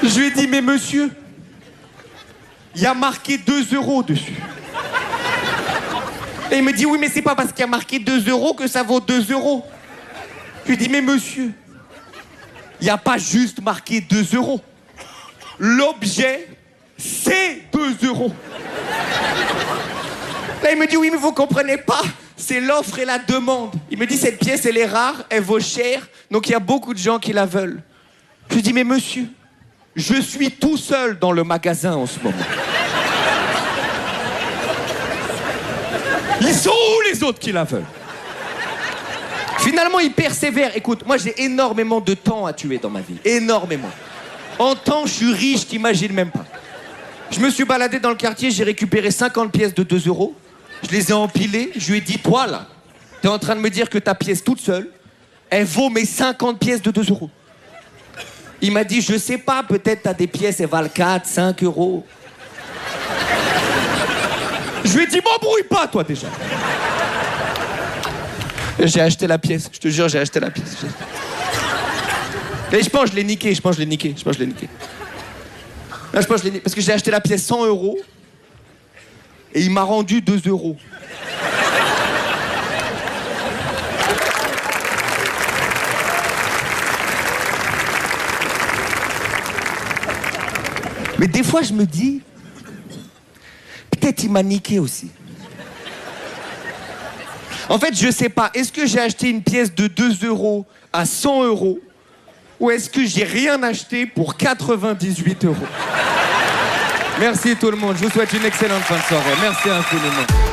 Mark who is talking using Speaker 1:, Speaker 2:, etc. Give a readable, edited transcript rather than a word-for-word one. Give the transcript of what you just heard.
Speaker 1: Je lui ai dit, mais monsieur, il y a marqué 2 € dessus. Et il me dit, oui, mais c'est pas parce qu'il y a marqué 2 € que ça vaut 2 €. Je lui dis, mais monsieur, il n'y a pas juste marqué 2 €. L'objet, c'est 2 €. Là, il me dit, oui, mais vous comprenez pas, c'est l'offre et la demande. Il me dit, cette pièce, elle est rare, elle vaut cher, donc il y a beaucoup de gens qui la veulent. Je lui dis, mais monsieur, je suis tout seul dans le magasin en ce moment. Ils sont où les autres qui la veulent? Finalement, il persévère. Écoute, moi, j'ai énormément de temps à tuer dans ma vie. Énormément. En temps, je suis riche, t'imagines même pas. Je me suis baladé dans le quartier, j'ai récupéré 50 pièces de 2 €. Je les ai empilées. Je lui ai dit, toi, là, t'es en train de me dire que ta pièce toute seule, elle vaut mes 50 pièces de 2 €. Il m'a dit, je sais pas, peut-être t'as des pièces, elles valent 4, 5 €. Je lui ai dit, m'embrouille pas, toi, déjà. J'ai acheté la pièce, je te jure, j'ai acheté la pièce. Et je pense que je l'ai niqué, Là, je pense que je l'ai niqué. Parce que j'ai acheté la pièce 100 € et il m'a rendu 2 €. Mais des fois, je me dis, peut-être il m'a niqué aussi. En fait, je sais pas, est-ce que j'ai acheté une pièce de 2 € à 100 € ou est-ce que j'ai rien acheté pour 98 €? Merci tout le monde, je vous souhaite une excellente fin de soirée. Merci infiniment.